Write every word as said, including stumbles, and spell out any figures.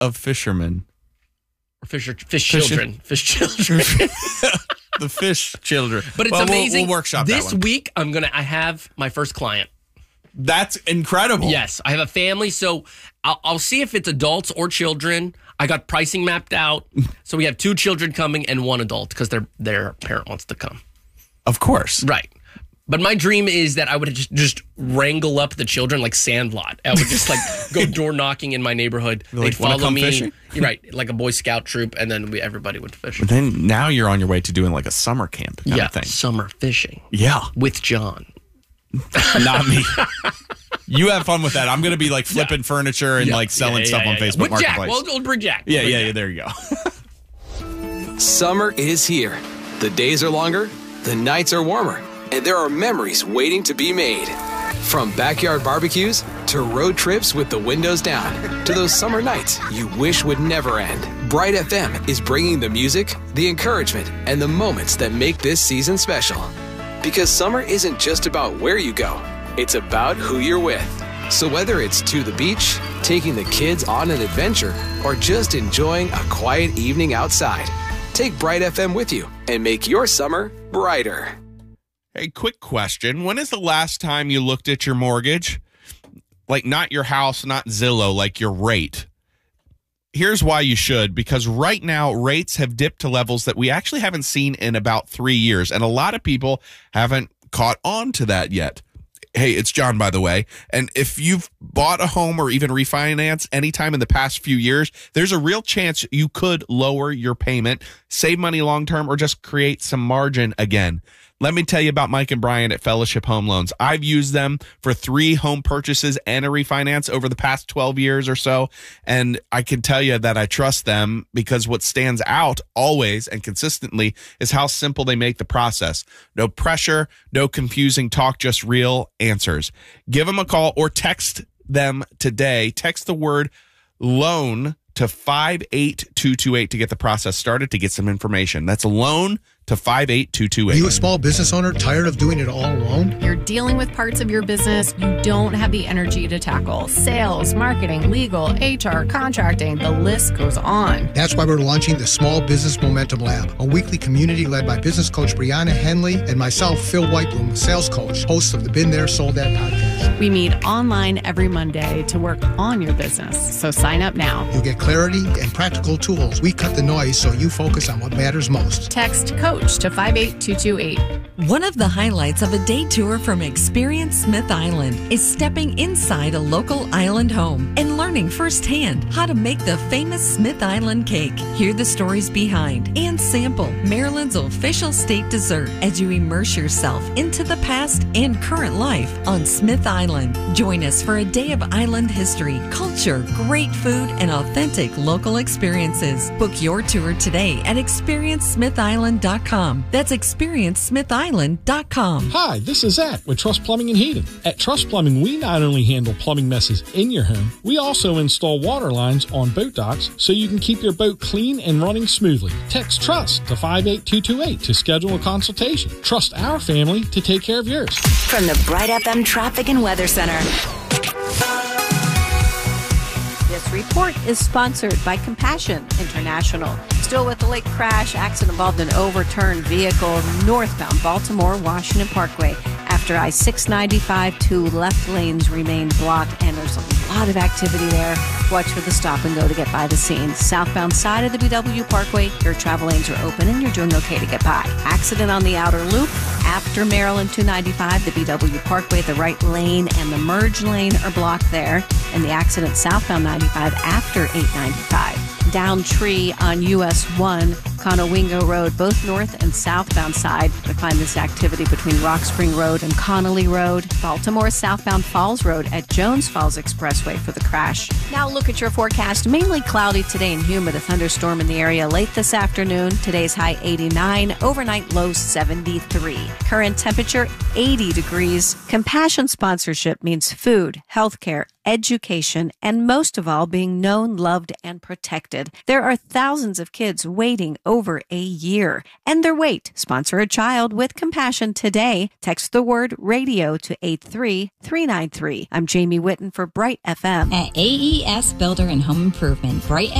of fishermen. Fisher, fish children. Fish children. The fish children. But it's well, amazing. We'll, we'll workshop this that one. week, I'm gonna. I have my first client. That's incredible. Yes, I have a family, so I'll, I'll see if it's adults or children. I got pricing mapped out, so we have two children coming and one adult because their their parent wants to come. Of course, right. But my dream is that I would just just wrangle up the children like Sandlot. I would just like go door knocking in my neighborhood. You're like, They'd follow come me, fishing? right? Like a Boy Scout troop, and then we everybody would fish. But then now you're on your way to doing like a summer camp kind yeah, of thing. Summer fishing. Yeah, with John. Not me. You have fun with that. I'm going to be like flipping yeah. furniture and yeah. like selling yeah, yeah, stuff yeah, on yeah. Facebook with Marketplace. Jack. We'll, we'll bring Jack. Yeah, bring yeah, Jack. yeah. There you go. Summer is here. The days are longer, the nights are warmer, and there are memories waiting to be made. From backyard barbecues to road trips with the windows down to those summer nights you wish would never end. Bright F M is bringing the music, the encouragement, and the moments that make this season special. Because summer isn't just about where you go, it's about who you're with. So whether it's to the beach, taking the kids on an adventure, or just enjoying a quiet evening outside, take Bright F M with you and make your summer brighter. Hey, quick question. When is the last time you looked at your mortgage? Like not your house, not Zillow, like your rate. Here's why you should, because right now rates have dipped to levels that we actually haven't seen in about three years. And a lot of people haven't caught on to that yet. Hey, it's John, by the way. And if you've bought a home or even refinance anytime in the past few years, there's a real chance you could lower your payment, save money long-term, or just create some margin again. Let me tell you about Mike and Brian at Fellowship Home Loans. I've used them for three home purchases and a refinance over the past twelve years or so. And I can tell you that I trust them because what stands out always and consistently is how simple they make the process. No pressure, no confusing talk, just real answers. Give them a call or text them today. Text the word loan to five eight two two eight to get the process started, to get some information. That's loan to five eight two two eight. Are you a small business owner tired of doing it all alone? You're dealing with parts of your business you don't have the energy to tackle. Sales, marketing, legal, H R, contracting, the list goes on. That's why we're launching the Small Business Momentum Lab, a weekly community led by business coach Brianna Henley and myself, Phil Whitebloom, sales coach, host of the Been There, Sold That podcast. We meet online every Monday to work on your business, so sign up now. You'll get clarity and practical tools. We cut the noise so you focus on what matters most. Text COACH to five eight two two eight. One of the highlights of a day tour from Experience Smith Island is stepping inside a local island home and learning firsthand how to make the famous Smith Island cake. Hear the stories behind and sample Maryland's official state dessert as you immerse yourself into the past and current life on Smith Island. Join us for a day of island history, culture, great food, and authentic local experiences. Book your tour today at experience smith island dot com. That's experience smith island dot com. Hi, this is Zach with Trust Plumbing and Heating. At Trust Plumbing, we not only handle plumbing messes in your home, we also install water lines on boat docks so you can keep your boat clean and running smoothly. Text TRUST to five eight two two eight to schedule a consultation. Trust our family to take care of yours. From the Bright F M Traffic and Weather Center. This report is sponsored by Compassion International. Still with the lake crash, accident involved an overturned vehicle northbound Baltimore Washington Parkway. After I six ninety-five, two left lanes remain blocked, and there's a lot of activity there. Watch for the stop and go to get by the scene. Southbound side of the B W Parkway, your travel lanes are open and you're doing okay to get by. Accident on the outer loop. After Maryland two ninety-five, the B W Parkway, the right lane and the merge lane are blocked there. And the accident southbound ninety-five after eight ninety-five. Down tree on U S one, Conowingo Road, both north and southbound side. You'll find this activity between Rock Spring Road and Connolly Road. Baltimore southbound Falls Road at Jones Falls Expressway for the crash. Now look at your forecast. Mainly cloudy today and humid. A thunderstorm in the area late this afternoon. Today's high eighty-nine, overnight low seventy-three. Current temperature eighty degrees. Compassion sponsorship means food, healthcare, education, and most of all, being known, loved, and protected. There are thousands of kids waiting over a year. End their wait. Sponsor a child with compassion today. Text the word radio to eight three three nine three. I'm Jamie Whitten for Bright F M. At A E S Builder and Home Improvement, Bright